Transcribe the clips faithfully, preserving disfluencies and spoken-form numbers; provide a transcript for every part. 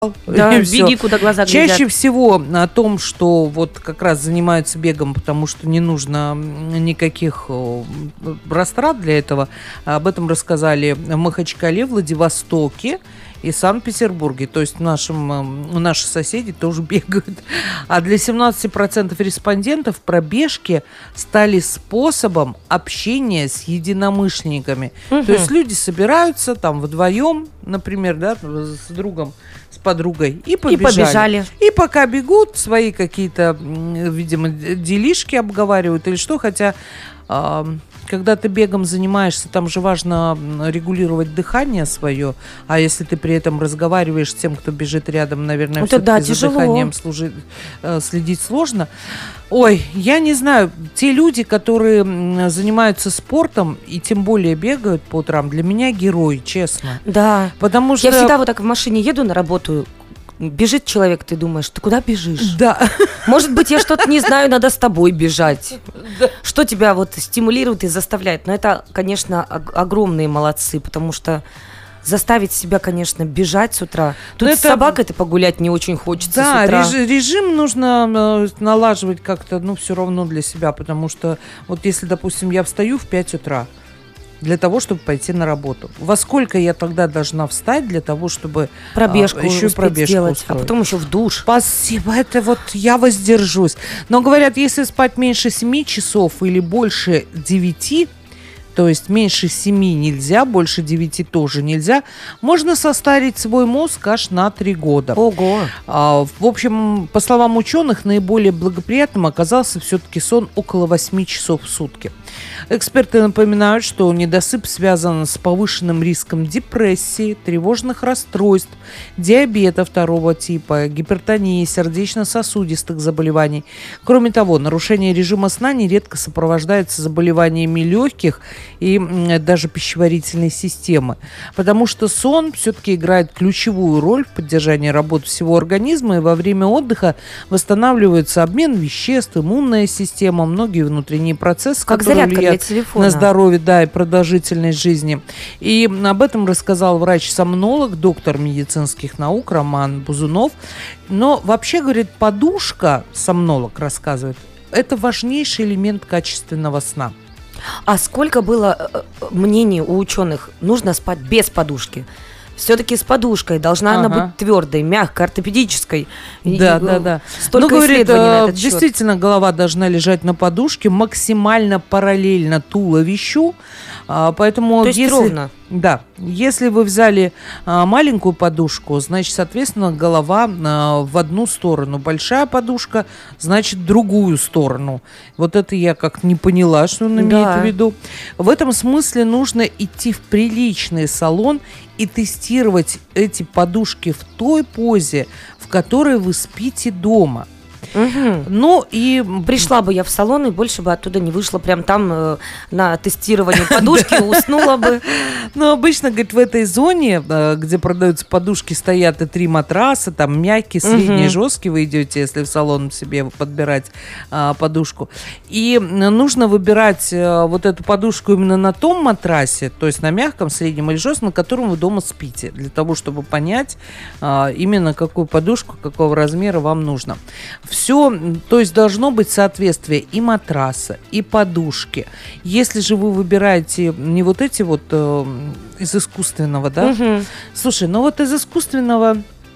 Да, и всё. беги, куда глаза Чаще глядят. всего о том, что вот как раз занимаются бегом, потому что не нужно никаких э, растрат для этого, об этом рассказали в Махачкале, Владивостоке и Санкт-Петербурге. То есть нашим, э, наши соседи тоже бегают. А для семнадцати процентов респондентов пробежки стали способом общения с единомышленниками. Мгм. То есть люди собираются там вдвоем, например, да, с другом, с подругой, и И побежали. побежали. И пока бегут, свои какие-то, м, видимо, д- делишки обговаривают или что, хотя а, когда ты бегом занимаешься, там же важно м, регулировать дыхание свое, а если ты при этом разговариваешь с тем, кто бежит рядом, наверное, Это да, все-таки за тяжело. дыханием служи- э, следить сложно. Ой, я не знаю, те люди, которые м, занимаются спортом и тем более бегают по утрам, для меня герой, честно. Да. Потому что... Я всегда вот так в машине еду на работу, бежит человек, ты думаешь, ты куда бежишь? Да. Может быть, я что-то не знаю, надо с тобой бежать. Что тебя вот стимулирует и заставляет? Но это, конечно, ог- огромные молодцы, потому что заставить себя, конечно, бежать с утра. Тут Ну, с это- собакой-то погулять не очень хочется Да, с утра. режи- режим нужно э, налаживать как-то, ну, все равно для себя, потому что вот если, допустим, я встаю в пять утра для того, чтобы пойти на работу, во сколько я тогда должна встать для того, чтобы Пробежку а, еще и успеть пробежку сделать, а устроить? потом еще в душ. Спасибо, это вот я воздержусь. Но говорят, если спать меньше семи часов или больше девяти, то есть меньше семи нельзя, больше девяти тоже нельзя, можно состарить свой мозг аж на три года. Ого. А, В общем, по словам ученых, наиболее благоприятным оказался все-таки сон около восьми часов в сутки. Эксперты напоминают, что недосып связан с повышенным риском депрессии, тревожных расстройств, диабета второго типа, гипертонии, сердечно-сосудистых заболеваний. Кроме того, нарушение режима сна нередко сопровождается заболеваниями легких и м, даже пищеварительной системы, потому что сон все-таки играет ключевую роль в поддержании работы всего организма, и во время отдыха восстанавливается обмен веществ, иммунная система, многие внутренние процессы, Как которые зарядка для влияют телефона. на здоровье, да, и продолжительность жизни. И об этом рассказал врач-сомнолог, доктор медицинских наук Роман Бузунов. Но вообще, говорит, подушка, сомнолог рассказывает, это важнейший элемент качественного сна. А сколько было э, э, мнений у ученых? Нужно спать без подушки. Все-таки с подушкой. Должна она Ага. быть твердой, мягкой, ортопедической. И, Да, э, да, да. Столько Ну, говорит, исследований на э, этот счет. действительно, голова должна лежать на подушке максимально параллельно туловищу. а, Поэтому То есть если, ровно. Да, если вы взяли а, маленькую подушку, значит, соответственно, голова а, в одну сторону. Большая подушка, значит, в другую сторону. Вот это я как не поняла, что он имеет Да. в виду. В этом смысле нужно идти в приличный салон и тестировать эти подушки в той позе, в которой вы спите дома. Мгм. Ну и Пришла бы я в салон и больше бы оттуда не вышла. Прям там э, на тестировании подушки уснула бы. Ну, обычно, говорит, в этой зоне, э, где продаются подушки, стоят и три матраса, там мягкие, средние, Мгм. жесткие, вы идете, если в салон себе подбирать а, подушку. И м, нужно выбирать э, вот эту подушку именно на том матрасе, то есть на мягком, среднем или жестком, на котором вы дома спите, для того, чтобы понять а, именно какую подушку, какого размера вам нужно. Все, то есть должно быть соответствие и матраса, и подушки. Если же вы выбираете не вот эти вот э, из искусственного, да? Мгм. Слушай, ну вот из искусственного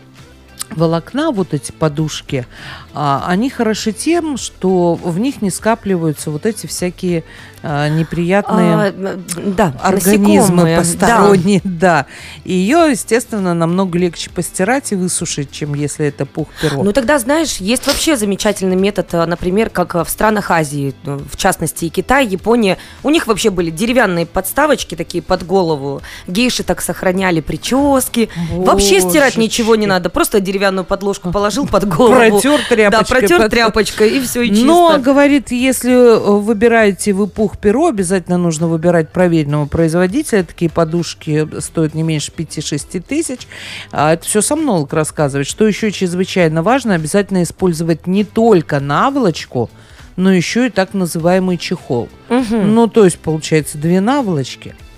волокна вот эти подушки, а, они хороши тем, что в них не скапливаются вот эти всякие а, неприятные А, м, да, организмы насекомые, посторонние, да. И ее, естественно, намного легче постирать и высушить, чем если это пух-перо. Ну тогда, знаешь, есть вообще замечательный метод, а, например, как а, в странах Азии, ну, в частности и Китай, Япония. У них вообще были деревянные подставочки такие под голову. Гейши так сохраняли прически. Вообще стирать ничего не Божечки. надо. Просто деревянную подложку положил под голову. Протер тряпочкой. Да, протер потом. тряпочкой, и все, и чисто. Но, говорит, если э, выбираете вы пух-перо, обязательно нужно выбирать проверенного производителя. Такие подушки стоят не меньше пяти-шести тысяч. А это все сомнолог рассказывает. Что еще чрезвычайно важно, обязательно использовать не только наволочку, но еще и так называемый чехол. Мгм. Ну, то есть, получается, две наволочки.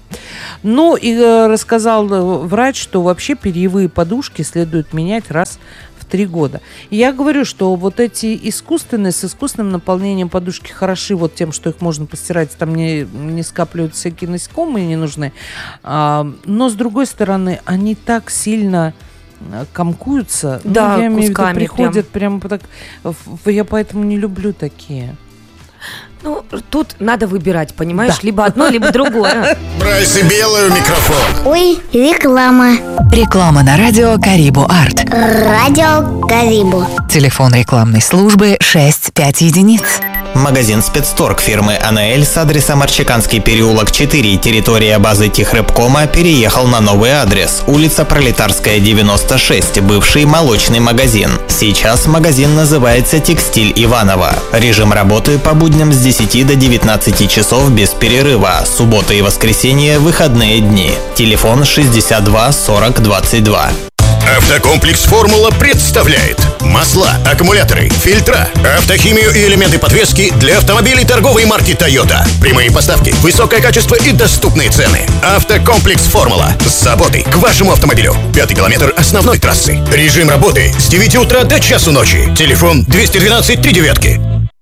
Ну и э, рассказал врач, что вообще перьевые подушки следует менять раз в три года. И я говорю, что вот эти искусственные, с искусственным наполнением подушки хороши вот тем, что их можно постирать, там не, не скапливаются всякие насекомые ненужные. А, но с другой стороны, они так сильно комкуются. Да, ну, я имею в виду, кусками приходят прям, прям так. Я поэтому не люблю такие. Ну, тут надо выбирать, понимаешь? Да. Либо одно, либо другое. Брайс и Белый микрофон. Ой, реклама. Реклама на радио Карибу Арт. Радио Карибу. Телефон рекламной службы шесть пять единиц. Магазин спецторг фирмы АНЛ с адресом Арчаканский переулок четыре, территория базы Техрыбкома, переехал на новый адрес. Улица Пролетарская, девяносто шесть, бывший молочный магазин. Сейчас магазин называется «Текстиль Иваново». Режим работы по будням с десяти до девятнадцати часов без перерыва. Суббота и воскресенье – выходные дни. Телефон шестьдесят два сорок двадцать два. Автокомплекс «Формула» представляет масла, аккумуляторы, фильтра, автохимию и элементы подвески для автомобилей торговой марки Toyota. Прямые поставки, высокое качество и доступные цены. Автокомплекс «Формула» с заботой к вашему автомобилю. Пятый километр основной трассы. Режим работы с девяти утра до часу ночи. Телефон двести двенадцать три девятки.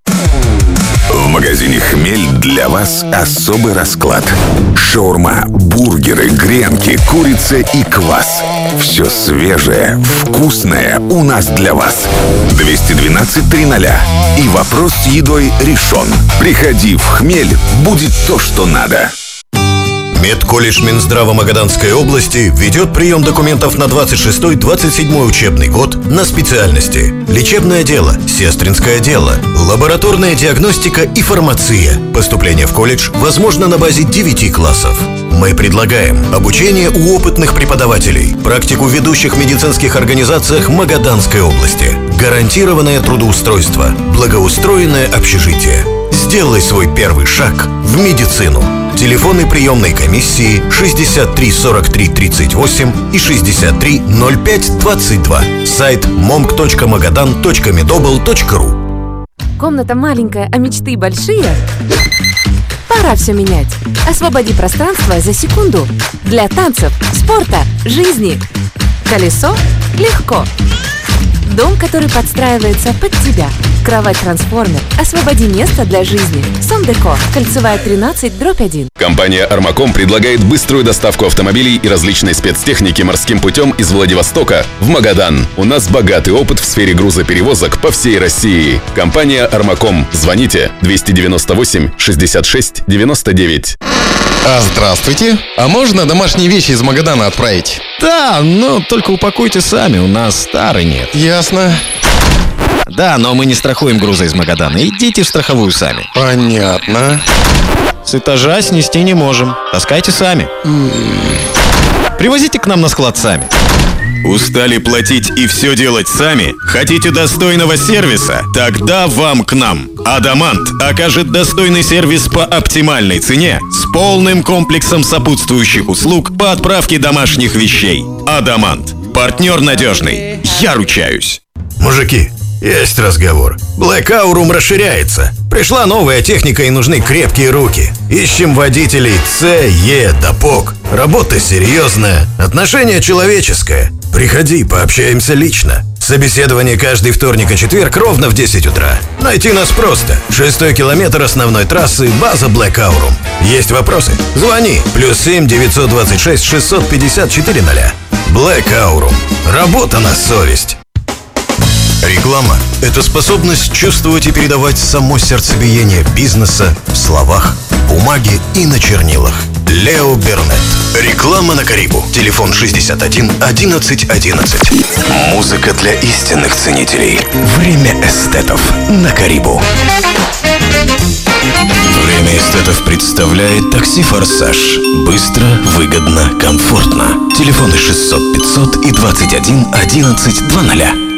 В магазине «Хмель» для вас особый расклад. Шаурма, бургеры, гренки, курица и квас. Все свежее, вкусное у нас для вас. двести двенадцать три ноля. И вопрос с едой решен. Приходи в «Хмель», будет то, что надо. Медколледж Минздрава Магаданской области ведет прием документов на двадцать шестой — двадцать седьмой учебный год на специальности: лечебное дело, сестринское дело, лабораторная диагностика и фармация. Поступление в колледж возможно на базе девяти классов. Мы предлагаем обучение у опытных преподавателей, практику в ведущих медицинских организациях Магаданской области, гарантированное трудоустройство, благоустроенное общежитие. Сделай свой первый шаг в медицину. Телефоны приемной комиссии шестьдесят три сорок три тридцать восемь и шестьдесят три ноль пять двадцать два. Сайт момк точка магадан точка медобл точка ру. Комната маленькая, а мечты большие? Пора все менять. Освободи пространство за секунду для танцев, спорта, жизни. Колесо легко. Дом, который подстраивается под тебя. Кровать-трансформер. Освободи место для жизни. Сомдеко. Кольцевая тринадцать, дробь один. Компания «Армаком» предлагает быструю доставку автомобилей и различной спецтехники морским путем из Владивостока в Магадан. У нас богатый опыт в сфере грузоперевозок по всей России. Компания «Армаком». Звоните двести девяносто восемь шестьдесят шесть девяносто девять. А, здравствуйте. А можно домашние вещи из Магадана отправить? Да, но только упакуйте сами, у нас старый нет. Ясно. Да, но мы не страхуем грузы из Магадана. Идите в страховую сами. Понятно. С этажа снести не можем. Таскайте сами. Привозите к нам на склад сами. Устали платить и все делать сами? Хотите достойного сервиса? Тогда вам к нам. Адамант окажет достойный сервис по оптимальной цене с полным комплексом сопутствующих услуг по отправке домашних вещей. Адамант. Партнер надежный. Я ручаюсь. Мужики, есть разговор. Black Aurum расширяется. Пришла новая техника и нужны крепкие руки. Ищем водителей С, Е, Допок. Работа серьезная, отношение человеческое. Приходи, пообщаемся лично. Собеседование каждый вторник и четверг ровно в десять утра. Найти нас просто. Шестой километр основной трассы, база Black Aurum. Есть вопросы? Звони. Плюс семь девятьсот двадцать шесть шестьсот пятьдесят четыре ноля. Black Aurum. Работа на совесть. Реклама – это способность чувствовать и передавать само сердцебиение бизнеса в словах, бумаге и на чернилах. Лео Бернет. Реклама на Карибу. Телефон шестьдесят один одиннадцать одиннадцать. Музыка для истинных ценителей. Время эстетов на Карибу. Время эстетов представляет такси «Форсаж». Быстро, выгодно, комфортно. Телефоны шестьсот пятьсот и двадцать один одиннадцать два ноля.